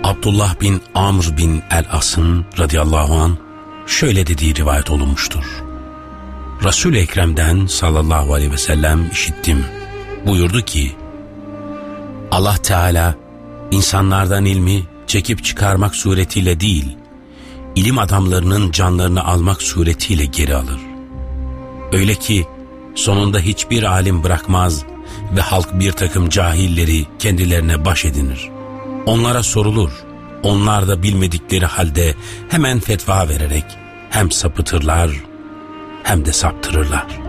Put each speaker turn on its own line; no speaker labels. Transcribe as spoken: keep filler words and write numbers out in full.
Abdullah bin Amr bin el-As'ın radıyallahu anh şöyle dediği rivayet olunmuştur. Resul-i Ekrem'den sallallahu aleyhi ve sellem işittim. Buyurdu ki, Allah Teala insanlardan ilmi çekip çıkarmak suretiyle değil, ilim adamlarının canlarını almak suretiyle geri alır. Öyle ki sonunda hiçbir alim bırakmaz ve halk bir takım cahilleri kendilerine baş edinir. Onlara sorulur, onlar da bilmedikleri halde hemen fetva vererek hem sapıtırlar hem de saptırırlar.